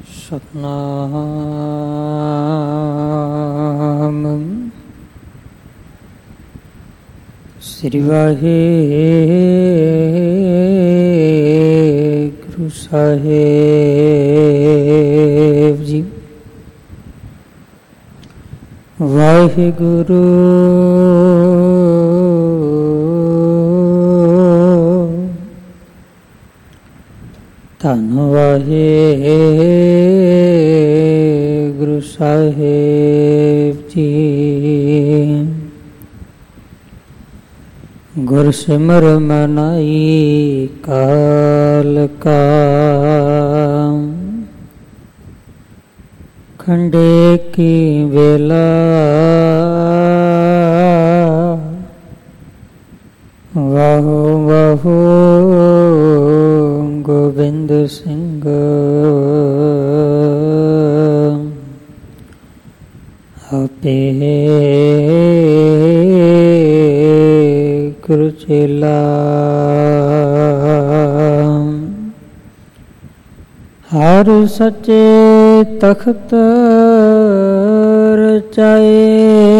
ਸਤਨਾਮ ਸ੍ਰੀ ਵਾਹਿਗੁਰੂ ਸਾਹਿਬ ਜੀ। ਵਾਹਿਗੁਰੂ ਧੰਨ ਵਾਹਿਗੁਰੂ ਸਾਹਿਬ ਜੀ। ਗੁਰ ਸਿਮਰ ਮਨਾਈ ਕਾਲ ਕਾ ਖੰਡੇ ਕੀ ਵੇਲਾ ਵਾਹੋ ਵਾਹੋ ਗੋਬਿੰਦ ਸਿੰਘ ਆਪੇ ਗੁਰੂ ਚੇਲਾ। ਹਰ ਸੱਚੇ ਤਖਤ ਰਚਾਏ